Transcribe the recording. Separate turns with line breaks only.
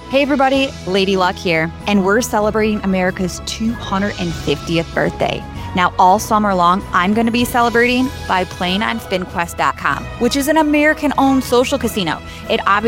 Hey everybody, Lady Luck here, and we're celebrating America's 250th birthday. Now, all summer long, I'm going to be celebrating by playing on SpinQuest.com, which is an American-owned social casino. It obviously